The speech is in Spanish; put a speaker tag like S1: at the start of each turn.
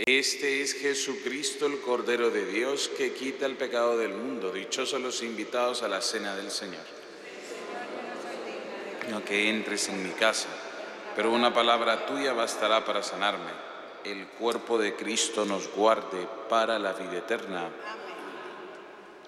S1: Este es Jesucristo, el Cordero de Dios, que quita el pecado del mundo. Dichosos los invitados a la cena del Señor. No que entres en mi casa, pero una palabra tuya bastará para sanarme. El cuerpo de Cristo nos guarde para la vida eterna.